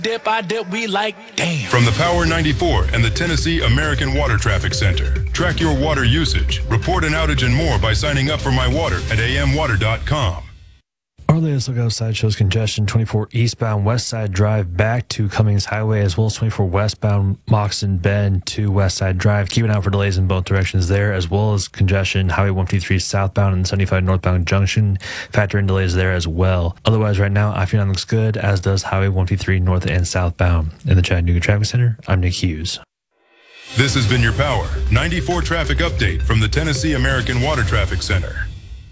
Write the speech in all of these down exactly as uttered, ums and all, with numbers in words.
Dip, I dip, we like, damn. From the Power ninety-four and the Tennessee American Water Traffic Center. Track your water usage, report an outage and more by signing up for My Water at a m water dot com. Our latest look outside shows congestion twenty-four eastbound West Side Drive back to Cummings Highway, as well as twenty-four westbound Moxon Bend to West Side Drive. Keep an eye out for delays in both directions there, as well as congestion Highway one fifty-three southbound and seventy-five northbound junction. Factor in delays there as well. Otherwise, right now, I fifty-nine looks good, as does Highway one fifty-three north and southbound. In the Chattanooga Traffic Center, I'm Nick Hughes. This has been your Power ninety-four traffic update from the Tennessee American Water Traffic Center.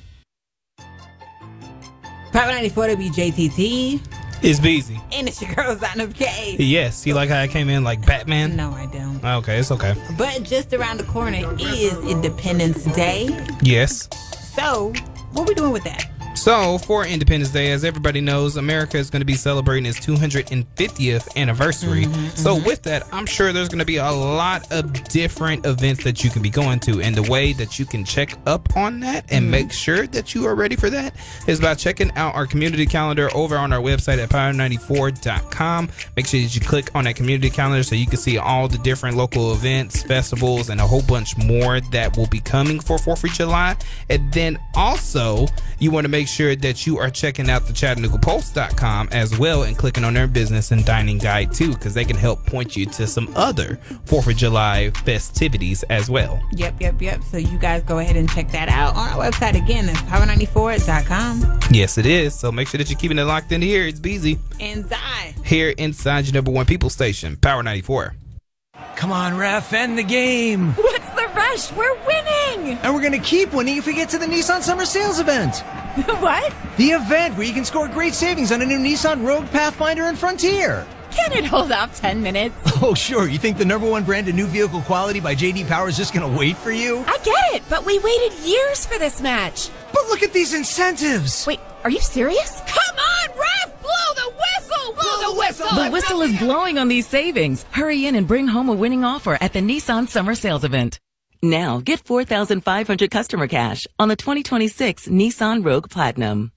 Power ninety-four W J T T. It's Beezy. And it's your girl, Zana of K. Yes. You like how I came in like Batman? No, I don't. Okay, it's okay. But just around the corner is Independence Day. Yes. So, what are we doing with that? So, for Independence Day, as everybody knows, America is going to be celebrating its two hundred fiftieth anniversary. Mm-hmm, so, mm-hmm. with that, I'm sure there's going to be a lot of different events that you can be going to. And the way that you can check up on that and mm-hmm. make sure that you are ready for that is by checking out our community calendar over on our website at power ninety-four dot com. Make sure that you click on that community calendar so you can see all the different local events, festivals, and a whole bunch more that will be coming for fourth of July. And then also, you want to make sure that you are checking out the Chattanooga Post dot com as well and clicking on their business and dining guide too, because they can help point you to some other fourth of July festivities as well. Yep, yep, yep. So you guys go ahead and check that out on our website. Again, that's power ninety-four dot com. Yes, it is. So make sure that you're keeping it locked in here. It's Beezy. And Zai. Here inside your number one people station, Power ninety-four. Come on, ref, end the game. What's the rush? We're winning. And we're going to keep winning if we get to the Nissan Summer Sales event. What? The event where you can score great savings on a new Nissan Rogue, Pathfinder, and Frontier. Can it hold off ten minutes? Oh, sure. You think the number one brand of new vehicle quality by J D Power is just going to wait for you? I get it, but we waited years for this match. But look at these incentives. Wait, are you serious? Come on, ref! Blow the whistle! Blow, Blow the whistle! The whistle is blowing on these savings. Hurry in and bring home a winning offer at the Nissan Summer Sales Event. Now, get four thousand five hundred customer cash on the twenty twenty-six Nissan Rogue Platinum.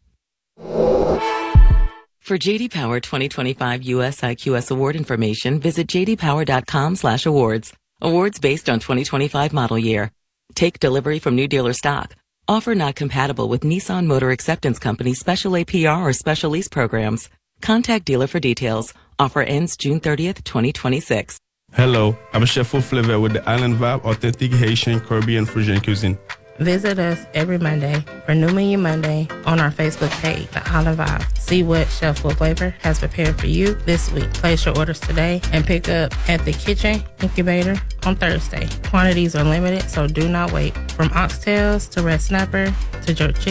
For J D Power twenty twenty-five U S I Q S award information, visit j d power dot com slash awards. Awards based on twenty twenty-five model year. Take delivery from new dealer stock. Offer not compatible with Nissan Motor Acceptance Company special A P R or special lease programs. Contact dealer for details. Offer ends June thirtieth, twenty twenty-six. Hello, I'm Chef Flavor with the Island Vibe Authentic Haitian Caribbean Fusion Cuisine. Visit us every Monday for New Menu Monday on our Facebook page, The Island Vibe. See what Chef Flavor has prepared for you this week. Place your orders today and pick up at the Kitchen Incubator on Thursday. Quantities are limited, so do not wait. From oxtails to red snapper to jerk chicken.